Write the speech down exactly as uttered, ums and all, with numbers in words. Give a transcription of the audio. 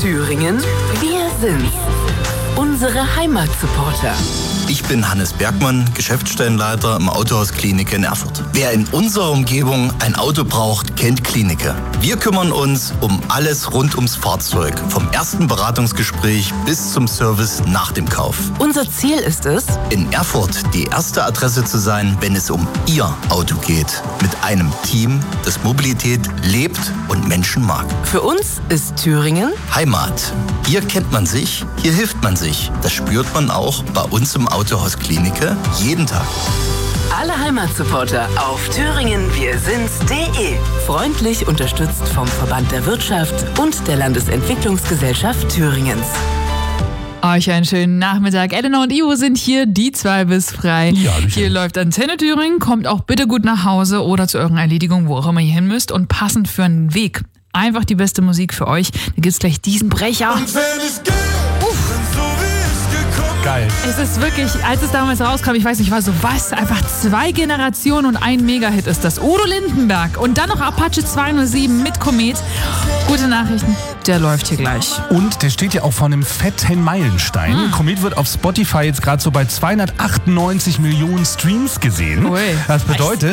Thüringen, wir sind's. Unsere Heimatsupporter. Ich bin Hannes Bergmann, Geschäftsstellenleiter im Autohaus Klinike in Erfurt. Wer in unserer Umgebung ein Auto braucht, kennt Klinike. Wir kümmern uns um alles rund ums Fahrzeug, vom ersten Beratungsgespräch bis zum Service nach dem Kauf. Unser Ziel ist es, in Erfurt die erste Adresse zu sein, wenn es um Ihr Auto geht. Mit einem Team, das Mobilität lebt und Menschen mag. Für uns ist Thüringen Heimat. Hier kennt man sich, hier hilft man sich. Das spürt man auch bei uns im Autohaus Klinike jeden Tag. Alle Heimatsupporter auf thüringen wir sind's punkt de. Freundlich unterstützt vom Verband der Wirtschaft und der Landesentwicklungsgesellschaft Thüringens. Euch einen schönen Nachmittag. Elena und Ivo sind hier, die zwei bis frei. Ja, hier läuft Antenne Thüringen. Kommt auch bitte gut nach Hause oder zu eurer Erledigung, wo auch immer ihr hin müsst. Und passend für einen Weg. Einfach die beste Musik für euch. Da gibt's gleich diesen Brecher. Und wenn es geht, so wie es gekommen. Geil. Es ist wirklich, als es damals rauskam, ich weiß nicht, war so was, einfach zwei Generationen und ein Mega-Hit ist das. Udo Lindenberg und dann noch Apache zweihundertsieben mit Komet. Gute Nachrichten, der läuft hier gleich. Und der steht ja auch vor einem fetten Meilenstein. Mhm. Komet wird auf Spotify jetzt gerade so bei zweihundertachtundneunzig Millionen Streams gesehen. Ui. Das bedeutet,